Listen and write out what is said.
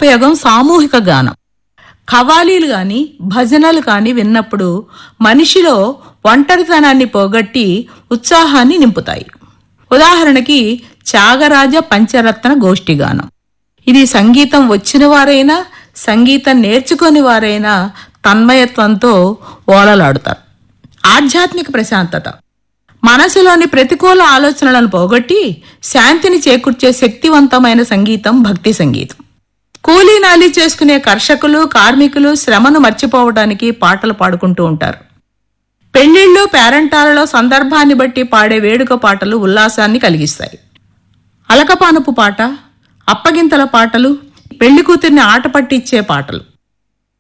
ఉపయోగం సామూహిక గానం. ఖవాలీలు గాని భజనలు కాని విన్నప్పుడు మనిషిలో ఒంటరితనాన్ని పోగొట్టి ఉత్సాహాన్ని నింపుతాయి. ఉదాహరణకి త్యాగరాజ పంచరత్న గోష్ఠిగానం. ఇది సంగీతం వచ్చిన వారైనా సంగీతం నేర్చుకుని వారైనా తన్మయత్వంతో ఓలలాడుతారు. ఆధ్యాత్మిక ప్రశాంతత. మనసులోని ప్రతికూల ఆలోచనలను పోగొట్టి శాంతిని చేకూర్చే శక్తివంతమైన సంగీతం భక్తి సంగీతం. కూలీ నాలి చేసుకునే కర్షకులు కార్మికులు శ్రమను మర్చిపోవడానికి పాటలు పాడుకుంటూ ఉంటారు. పెళ్లిళ్ళు పేరంటాలలో సందర్భాన్ని బట్టి పాడే వేడుక పాటలు ఉల్లాసాన్ని కలిగిస్తాయి. అలకపానపు పాట, అప్పగింతల పాటలు, పెళ్లి కూతుర్ని ఆట పట్టించే పాటలు.